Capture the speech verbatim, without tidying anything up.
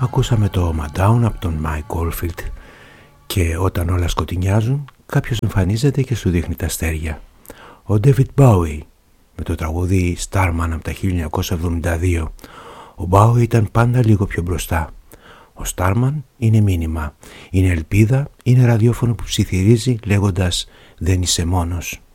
Ακούσαμε το Maddown από τον Mike Oldfield και όταν όλα σκοτεινιάζουν κάποιος εμφανίζεται και σου δείχνει τα αστέρια. Ο David Bowie με το τραγούδι Starman από τα χίλια εννιακόσια εβδομήντα δύο. Ο Bowie ήταν πάντα λίγο πιο μπροστά. Ο Starman είναι μήνυμα, είναι ελπίδα, είναι ραδιόφωνο που ψιθυρίζει λέγοντας «Δεν είσαι μόνος».